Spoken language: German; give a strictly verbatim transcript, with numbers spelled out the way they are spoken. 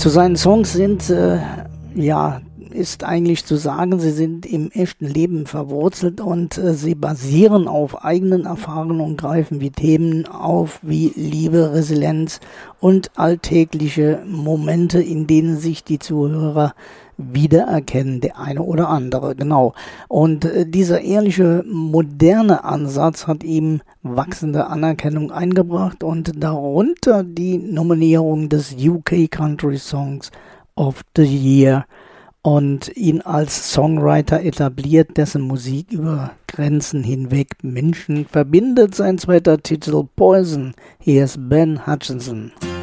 Zu seinen Songs sind, äh, ja, ist eigentlich zu sagen, sie sind im echten Leben verwurzelt und äh, sie basieren auf eigenen Erfahrungen und greifen wie Themen auf wie Liebe, Resilienz und alltägliche Momente, in denen sich die Zuhörer wiedererkennen, der eine oder andere, genau. Und äh, dieser ehrliche, moderne Ansatz hat ihm wachsende Anerkennung eingebracht und darunter die Nominierung des U K Country Songs of the Year und ihn als Songwriter etabliert, dessen Musik über Grenzen hinweg Menschen verbindet. Sein zweiter Titel Poison. Hier ist Ben Hutchinson.